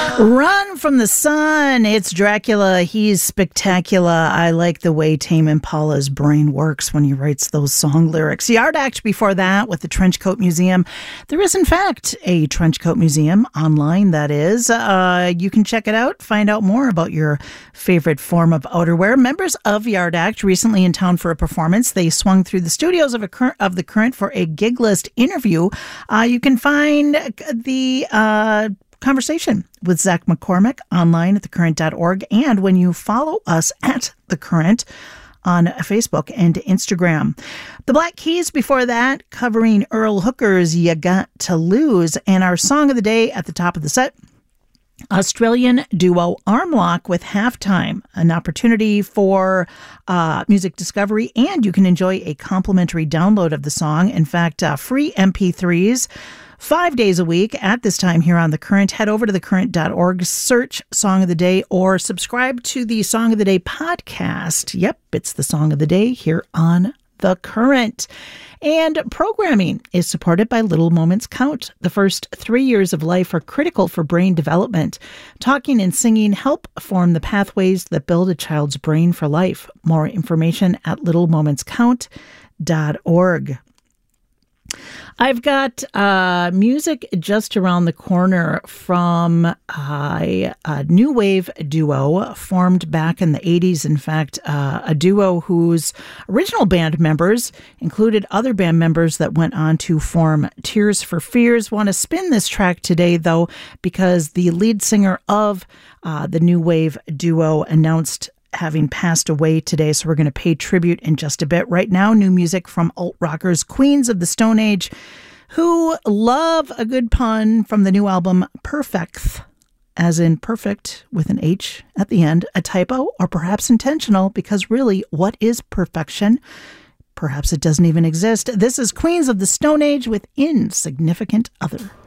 Run from the sun. It's Dracula. He's spectacular. I like the way Tame Impala's brain works when he writes those song lyrics. The Art Act before that with the Trenchcoat Museum. There is, in fact, a Trenchcoat Museum online, that is. You can check it out, find out more about your favorite form of outerwear. Members of the Art Act recently in town for a performance. They swung through the studios of the Current for a gig list interview. You can find the conversation with Zach McCormick online at thecurrent.org, and when you follow us at The Current on Facebook and Instagram. The Black Keys before that, covering Earl Hooker's You Got to Lose, and our song of the day at the top of the set, Australian duo Armlock with Halftime, an opportunity for music discovery, and you can enjoy a complimentary download of the song. In fact, free MP3s 5 days a week at this time here on The Current. Head over to thecurrent.org, search Song of the Day, or subscribe to the Song of the Day podcast. Yep, it's the Song of the Day here on The Current. And programming is supported by Little Moments Count. The first 3 years of life are critical for brain development. Talking and singing help form the pathways that build a child's brain for life. More information at littlemomentscount.org. I've got music just around the corner from a new wave duo formed back in the 80s. In fact, a duo whose original band members included other band members that went on to form Tears for Fears. Want to spin this track today, though, because the lead singer of the new wave duo announced having passed away today, so we're going to pay tribute in just a bit. Right now, new music from alt rockers Queens of the Stone Age, who love a good pun from the new album Perfect, as in perfect with an H at the end, a typo or perhaps intentional, because really, what is perfection? Perhaps it doesn't even exist. This is Queens of the Stone Age with Insignificant Other.